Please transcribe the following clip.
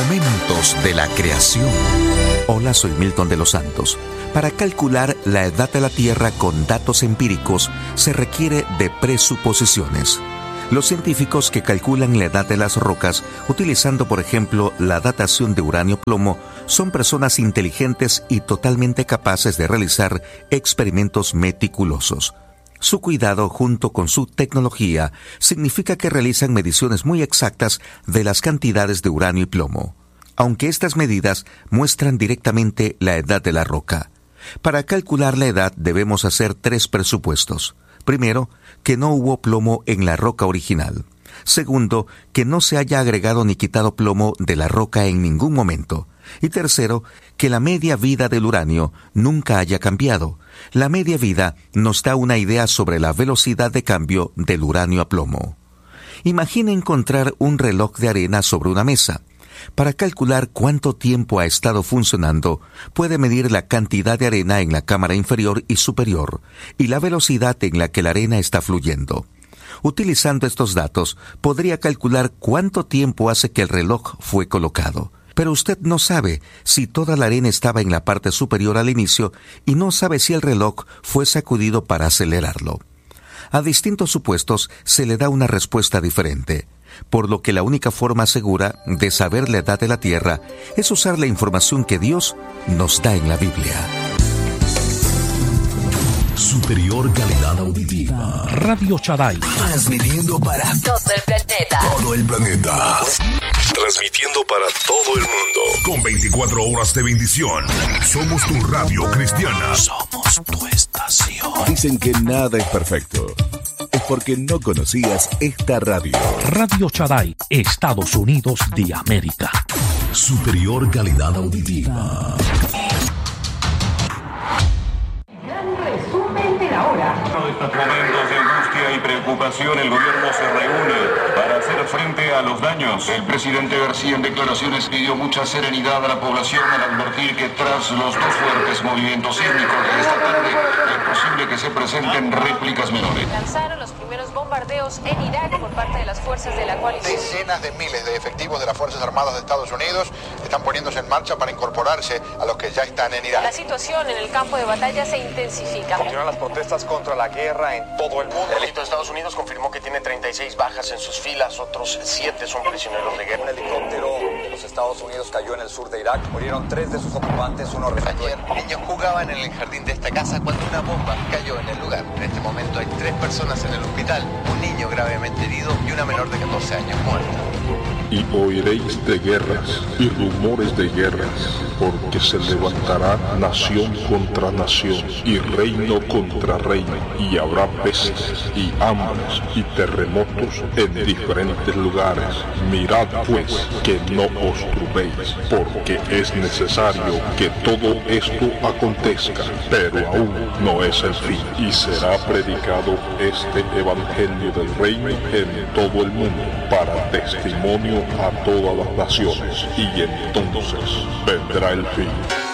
Momentos de la creación. Hola, soy Milton de los Santos. Para calcular la edad de la Tierra con datos empíricos se requiere de presuposiciones. Los científicos que calculan la edad de las rocas, utilizando por ejemplo la datación de uranio-plomo, son personas inteligentes y totalmente capaces de realizar experimentos meticulosos. Su cuidado junto con su tecnología significa que realizan mediciones muy exactas de las cantidades de uranio y plomo, aunque estas medidas muestran directamente la edad de la roca. Para calcular la edad debemos hacer 3 presupuestos. Primero, que no hubo plomo en la roca original. Segundo, que no se haya agregado ni quitado plomo de la roca en ningún momento. Y tercero, que la media vida del uranio nunca haya cambiado. La media vida nos da una idea sobre la velocidad de cambio del uranio a plomo. Imagine encontrar un reloj de arena sobre una mesa. Para calcular cuánto tiempo ha estado funcionando, puede medir la cantidad de arena en la cámara inferior y superior y la velocidad en la que la arena está fluyendo. Utilizando estos datos, podría calcular cuánto tiempo hace que el reloj fue colocado. Pero usted no sabe si toda la arena estaba en la parte superior al inicio y no sabe si el reloj fue sacudido para acelerarlo. A distintos supuestos se le da una respuesta diferente, por lo que la única forma segura de saber la edad de la Tierra es usar la información que Dios nos da en la Biblia. Superior calidad auditiva. Radio Shaddai. Transmitiendo para todo el planeta. Todo el planeta. Transmitiendo para todo el mundo. Con 24 horas de bendición. Somos tu radio cristiana. Somos tu estación. Dicen que nada es perfecto. Es porque no conocías esta radio. Radio Shaddai, Estados Unidos de América. Superior calidad auditiva. En estos momentos de angustia y preocupación, el gobierno se reúne para hacer frente a los daños. El presidente García en declaraciones pidió mucha serenidad a la población al advertir que tras los 2 fuertes movimientos sísmicos de esta tarde es posible que se presenten réplicas menores. Lanzaron los primeros bombardeos en Irak por parte de las fuerzas de la coalición. Decenas de miles de efectivos de las Fuerzas Armadas de Estados Unidos están poniéndose en marcha para incorporarse a los que ya están en Irak. La situación en el campo de batalla se intensifica. Continúan las protestas contra la guerra en todo el mundo. El ejército de Estados Unidos confirmó que tiene 36 bajas en sus filas, otros 7 son prisioneros de guerra. Un helicóptero de los Estados Unidos cayó en el sur de Irak. Murieron 3 de sus ocupantes, uno resultó. Ayer, niños jugaban en el jardín de esta casa cuando una bomba cayó en el lugar. En este momento hay 3 personas en el hospital, un niño gravemente herido y una menor de 14 años muerta. Y oiréis de guerras y rumores de guerras, porque se levantará nación contra nación y reino contra reino, y habrá pestes y hambres y terremotos en diferentes lugares. Mirad pues que no os turbéis, porque es necesario que todo esto acontezca, pero aún no es el fin. Y será predicado este evangelio del reino en todo el mundo para testimonio a todas las naciones, y entonces vendrá el fin.